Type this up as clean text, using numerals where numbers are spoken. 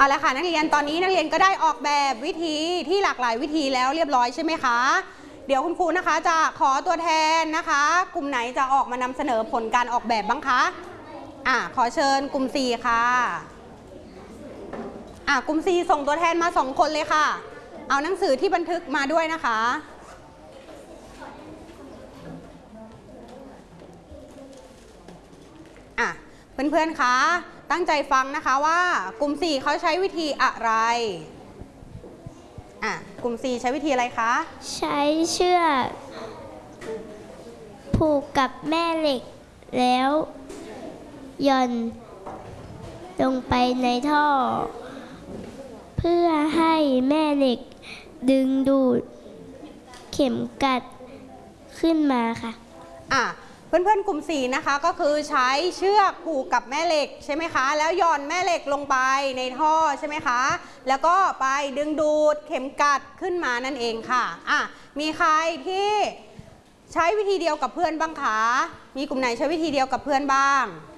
เอาละค่ะนักเรียนตอนนี้นักเรียนก็ได้ออกแบบวิธีที่หลากหลายวิธีแล้วเรียบร้อยใช่ไหมคะเดี๋ยวคุณครูนะคะจะขอตัวแทนนะคะกลุ่มไหนจะออกมานำเสนอผลการออกแบบบ้างคะขอเชิญกลุ่ม 4 ค่ะกลุ่ม 4 ส่งตัวแทนมา2 คนเลยค่ะเอาหนังสือที่บันทึกมาด้วยนะคะเพื่อนๆคะตั้งใจฟังนะคะว่ากลุ่ม 4เขาใช้วิธีอะไรกลุ่ม 4ใช้วิธีอะไรคะใช้เชือกผูกกับแม่เหล็กแล้วหย่อนลงไปในท่อเพื่อให้แม่เหล็กดึงดูดเข็มกัดขึ้นมาค่ะเพื่อนๆกลุ่ม 4นะคะก็คือใช้เชือกผูกกับแม่เหล็กใช่ไหมคะแล้วหย่อนแม่เหล็กลงไปในท่อใช่ไหมคะแล้วก็ไปดึงดูดเข็มกัดขึ้นมานั่นเองค่ะมีใครที่ใช้วิธีเดียวกับเพื่อนบ้างคะมีกลุ่มไหนใช้วิธีเดียวกับเพื่อนบ้าง